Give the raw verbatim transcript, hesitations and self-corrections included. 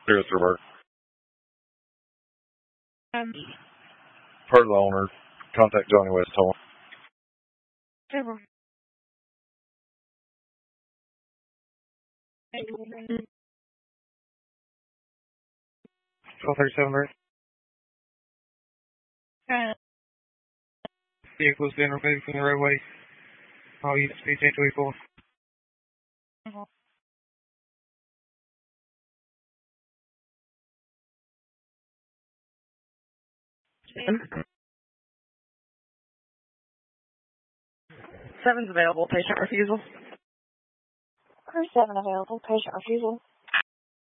Zero through work. Um, Per the owner, contact Johnny West Hall. Zero. twelve thirty-seven, right? Uh, Vehicles being removed from the roadway. All units be ten twenty-four. Seven's available. Patient refusal. Crew seven available. Patient refusal.